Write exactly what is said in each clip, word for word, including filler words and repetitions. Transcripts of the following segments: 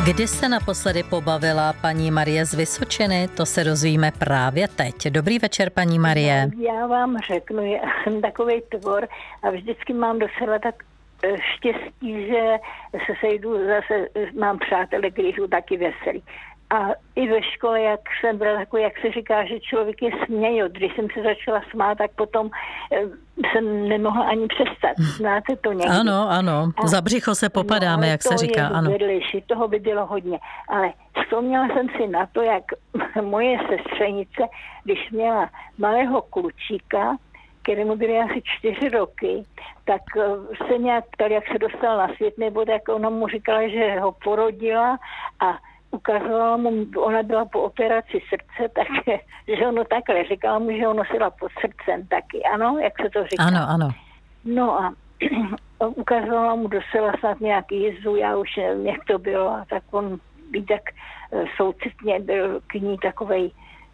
Kdy se naposledy pobavila paní Marie z Vysočiny? To se dozvíme právě teď. Dobrý večer, paní Marie. Já vám řeknu, já jsem takovej tvor a vždycky mám docela tak štěstí, že se sejdu, zase mám přátele, kteří jsou taky veselí. A i ve škole, jak jsem byla takový, jak se říká, že člověk je smějot. Když jsem se začala smát, tak potom jsem nemohla ani přestat. Znáte to někdy? Ano, ano. A za břicho se popadáme, no, jak se říká. To je vedlejší, toho by bylo hodně. Ale vzpomněla jsem si na to, jak moje sestřenice, když měla malého klučíka, kterému byly asi čtyři roky, tak se nějak ptal, jak se dostal na svět, nebo tak ona mu říkala, že ho porodila a ukazovala mu, ona byla po operaci srdce, tak, že ono takhle, říkala mu, že ho nosila pod srdcem taky, ano, jak se to říká. Ano, ano. No a ukazovala mu docela snad nějaký jizu, já už nevím, jak to bylo, a tak on by tak soucitně byl k ní takovej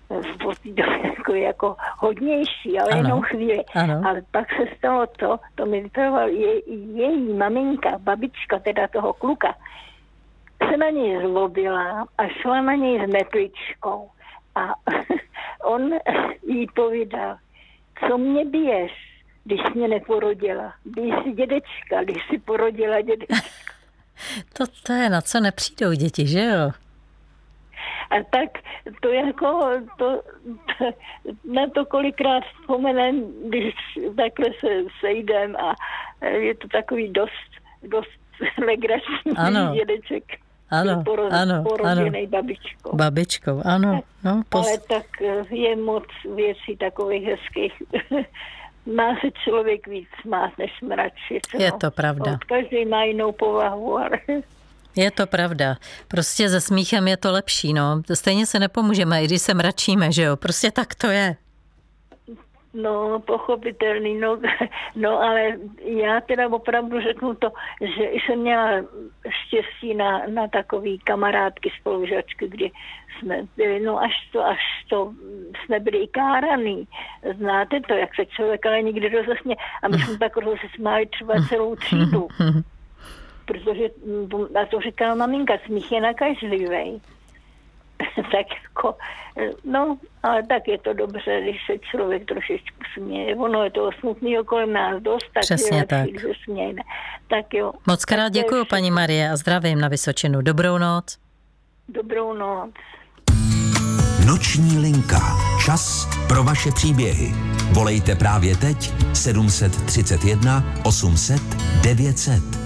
jako, jako hodnější, ale ano, jenom chvíli. Ano. Ale pak se stalo to, to mi vytrval je, její maminka, babička teda toho kluka, se na něj zlobila a šla na něj s metličkou. A on jí povídal, co mě biješ, když mě neporodila. Bij si dědečka, když si porodila dědečka. to, to je, na co nepřijdou děti, že jo? A tak to jako, to, to, na to kolikrát vzpomenem, když takhle se sejdem a je to takový dost, dost legrační dědeček. Ano, poroz, ano, porozený ano. babičkou. Babičkou, ano. No, pos... Ale tak je moc věcí takových hezkých. Má se člověk víc smát, než mračit. Je no. to pravda. Každý má jinou povahu, ale... Je to pravda. Prostě se smíchem je to lepší, no. Stejně se nepomůžeme, i když se mračíme, že jo. Prostě tak to je. No, pochopitelný, no, no, ale já teda opravdu řeknu to, že jsem měla štěstí na, na takový kamarádky, spolužačky, kdy jsme byli, no až to, až to, jsme byli i káraný. Znáte to, jak se člověk ale nikdy rozesmě. A my jsme tak se smáli třeba celou třídu. Protože, a to říkala maminka, smích je nakažlivej. Tak jako, no, ale tak je to dobře, když se člověk trošičku směje. Ono je toho smutného kolem nás dost, tak přesně je tak. lepší, že smějne. Tak jo. Moc krát děkuju, paní Marie, a zdravím na Vysočinu. Dobrou noc. Dobrou noc. Noční linka. Čas pro vaše příběhy. Volejte právě teď sedm set třicet jedna osm set devět set.